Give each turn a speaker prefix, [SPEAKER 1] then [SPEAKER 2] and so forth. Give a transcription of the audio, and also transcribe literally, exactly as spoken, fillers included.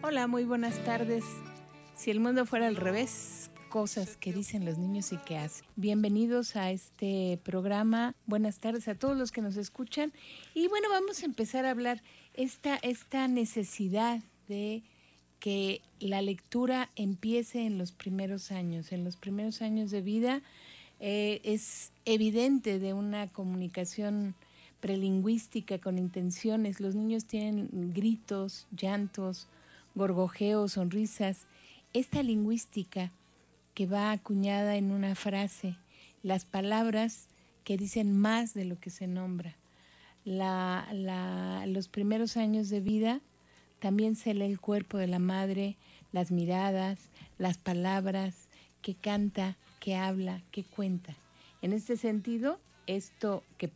[SPEAKER 1] Hola, muy buenas tardes. Si el mundo fuera al revés, cosas que dicen los niños y que hacen. Bienvenidos a este programa. Buenas tardes a todos los que nos escuchan. Y bueno, vamos a empezar a hablar esta, esta necesidad de que la lectura empiece en los primeros años. En los primeros años de vida eh, es evidente de una comunicación prelingüística con intenciones. Los niños tienen gritos, llantos, gorgojeos, sonrisas. Esta lingüística que va acuñada en una frase, las palabras que dicen más de lo que se nombra. La, la, los primeros años de vida también se lee el cuerpo de la madre, las miradas, las palabras, que canta, que habla, que cuenta. En este sentido, esto que